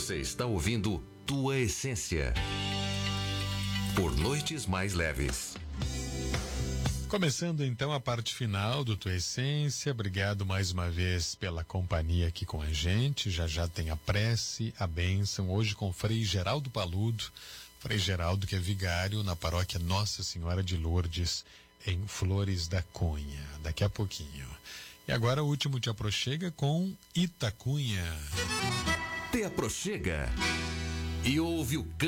Você está ouvindo Tua Essência. Por Noites Mais Leves. Começando então a parte final do Tua Essência. Obrigado mais uma vez pela companhia aqui com a gente. Já tem a prece, a bênção, hoje com o Frei Geraldo Paludo. Frei Geraldo, que é vigário na paróquia Nossa Senhora de Lourdes, em Flores da Cunha. Daqui a pouquinho. E agora o último Te Aproxega com Itacunha. Te Aproxega. E ouve o